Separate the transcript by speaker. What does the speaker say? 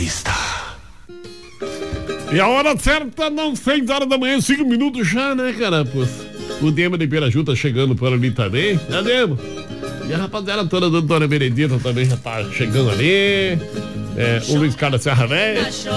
Speaker 1: Motorista.
Speaker 2: E a hora certa, não 6 horas da manhã, 5 minutos já, né, cara? Pô, o Dema de Piraju tá chegando por ali também. Já Demo. E a rapaziada toda da Dona Benedita também já tá chegando ali. O Luiz Carlos Serra Velha.